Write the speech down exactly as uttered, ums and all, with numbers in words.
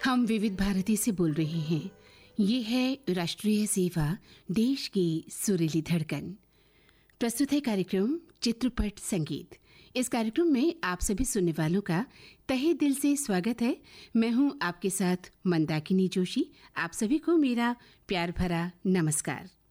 हम विविध भारती से बोल रहे हैं। ये है राष्ट्रीय सेवा, देश की सुरीली धड़कन। प्रस्तुत है कार्यक्रम चित्रपट संगीत। इस कार्यक्रम में आप सभी सुनने वालों का तहे दिल से स्वागत है। मैं हूं आपके साथ मंदाकिनी जोशी। आप सभी को मेरा प्यार भरा नमस्कार।